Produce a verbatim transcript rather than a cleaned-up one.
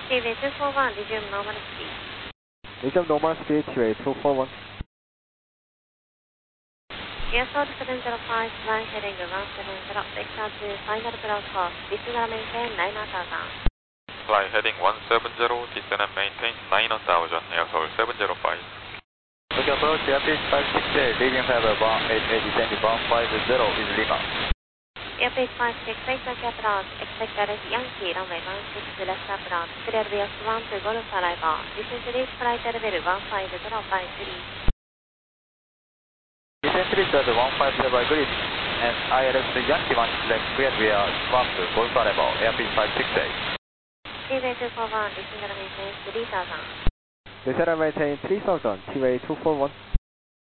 Seaway two four one, resume normal speed. Resume normal speed, Seaway two four one. Airport seven zero five, flying heading one seven zero, vector to final approach course, descend and maintain nine thousand. Fly heading one seven zero, descend and maintain nine thousand, Air Seoul seven zero five. Tokyo approach, airspeed five six eight, leaving feather one eight eight, descending one five zero is Lima. Airspeed five six eight, Tokyo approach, expect direct Yankee, runway one six left approach, clear V S one to Golf arrival, descend to reach flight level one five zero by three. Descend to reach at one five zero by grid, and I L X Yankee one left clear via one to Golf arrival, airspeed five six eight. Seaway two four one, descend and maintain three thousand. Descend and maintain three thousand, Seaway two four one.